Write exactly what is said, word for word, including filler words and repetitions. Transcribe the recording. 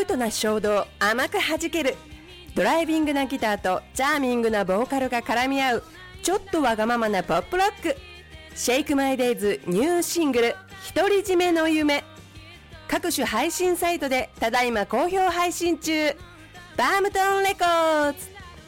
ートな衝動甘く弾ける、ドライビングなギターとチャーミングなボーカルが絡み合うちょっとわがままなポップロック、シェイクマイデイズニューシングル独り占めの夢、各種配信サイトでただいま好評配信中。バームトーンレコーズ。